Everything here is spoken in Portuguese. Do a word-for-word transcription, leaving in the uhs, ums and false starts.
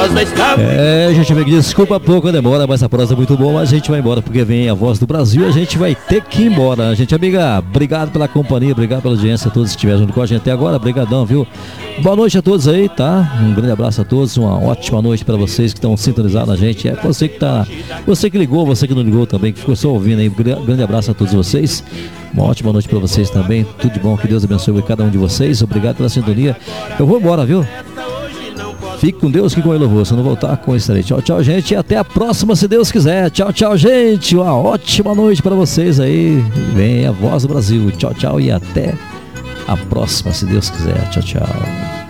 É, gente, amigo, desculpa a pouco a demora, mas a prosa é muito boa, mas a gente vai embora porque vem a voz do Brasil, a gente vai ter que ir embora. Gente, amiga, obrigado pela companhia, obrigado pela audiência, a todos que estiveram junto com a gente até agora, brigadão, viu? Boa noite a todos aí, tá? Um grande abraço a todos, uma ótima noite para vocês que estão sintonizados na gente. É você que tá, você que ligou, você que não ligou também, que ficou só ouvindo aí, grande abraço a todos vocês. Uma ótima noite para vocês também, tudo de bom, que Deus abençoe cada um de vocês, obrigado pela sintonia. Eu vou embora, viu? Fique com Deus, que com ele eu vou. Se eu não voltar, com isso aí. Tchau, tchau, gente. E até a próxima, se Deus quiser. Tchau, tchau, gente. Uma ótima noite para vocês aí. Vem a voz do Brasil. Tchau, tchau. E até a próxima, se Deus quiser. Tchau, tchau.